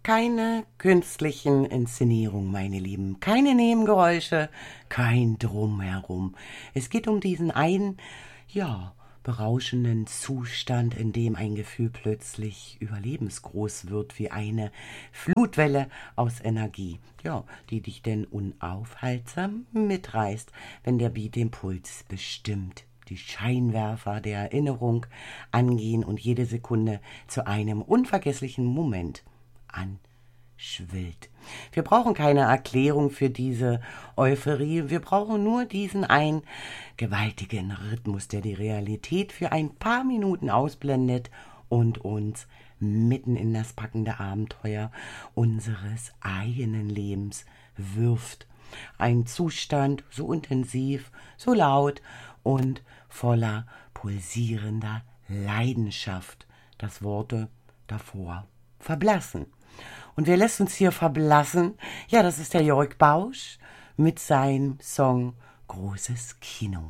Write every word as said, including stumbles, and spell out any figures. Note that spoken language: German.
Keine künstlichen Inszenierungen, meine Lieben. Keine Nebengeräusche, kein Drumherum. Es geht um diesen einen, ja, berauschenden Zustand, in dem ein Gefühl plötzlich überlebensgroß wird, wie eine Flutwelle aus Energie, ja, die dich denn unaufhaltsam mitreißt, wenn der Beat den Puls bestimmt. Die Scheinwerfer der Erinnerung angehen und jede Sekunde zu einem unvergesslichen Moment anschwillt. Wir brauchen keine Erklärung für diese Euphorie, wir brauchen nur diesen einen gewaltigen Rhythmus, der die Realität für ein paar Minuten ausblendet und uns mitten in das packende Abenteuer unseres eigenen Lebens wirft. Ein Zustand so intensiv, so laut und voller pulsierender Leidenschaft, dass Worte davor verblassen. Und wer lässt uns hier verblassen? Ja, das ist der Jörg Bausch mit seinem Song Großes Kino.